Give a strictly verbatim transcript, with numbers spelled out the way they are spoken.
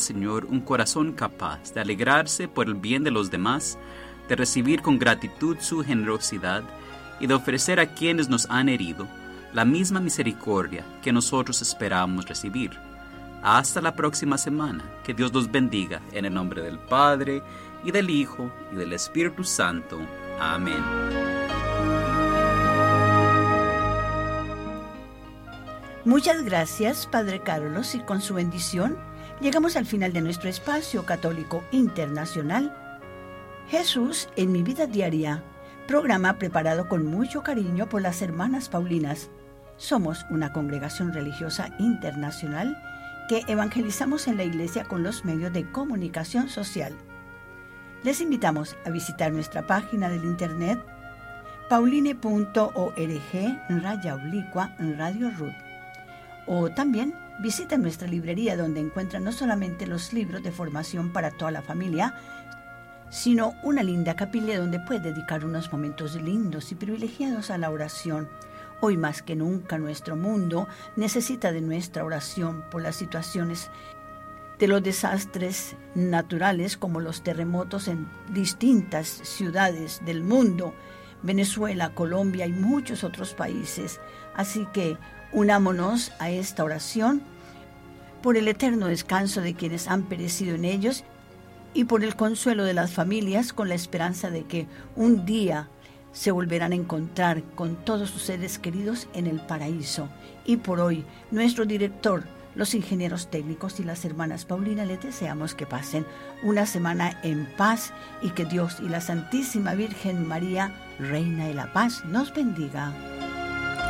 Señor un corazón capaz de alegrarse por el bien de los demás, de recibir con gratitud su generosidad y de ofrecer a quienes nos han herido la misma misericordia que nosotros esperamos recibir. Hasta la próxima semana. Que Dios los bendiga en el nombre del Padre, y del Hijo, y del Espíritu Santo. Amén. Muchas gracias, Padre Carlos, y con su bendición llegamos al final de nuestro espacio católico internacional. Jesús en mi vida diaria, programa preparado con mucho cariño por las hermanas Paulinas. Somos una congregación religiosa internacional que evangelizamos en la iglesia con los medios de comunicación social. Les invitamos a visitar nuestra página del internet pauline punto org raya oblicua Radio Ruth. O también visiten nuestra librería, donde encuentran no solamente los libros de formación para toda la familia, sino una linda capilla donde puede dedicar unos momentos lindos y privilegiados a la oración. Hoy más que nunca nuestro mundo necesita de nuestra oración por las situaciones de los desastres naturales, como los terremotos en distintas ciudades del mundo, Venezuela, Colombia y muchos otros países. Así que unámonos a esta oración por el eterno descanso de quienes han perecido en ellos y por el consuelo de las familias, con la esperanza de que un día se volverán a encontrar con todos sus seres queridos en el paraíso. Y por hoy, nuestro director, los ingenieros técnicos y las hermanas Paulina les deseamos que pasen una semana en paz y que Dios y la Santísima Virgen María, Reina de la Paz, nos bendiga.